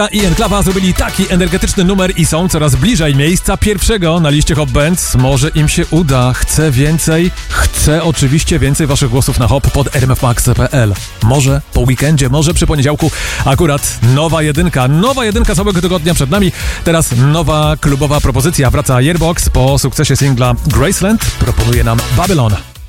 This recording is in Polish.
i Enklawa zrobili taki energetyczny numer i są coraz bliżej miejsca pierwszego na liście Hot Bands. Może im się uda. Chcę więcej. Chcę oczywiście więcej waszych głosów na hop pod rmfmax.pl. Może po weekendzie, może przy poniedziałku. Akurat nowa jedynka całego tygodnia przed nami. Teraz nowa klubowa propozycja. Wraca Yearbox po sukcesie singla Graceland. Proponuje nam Babylon.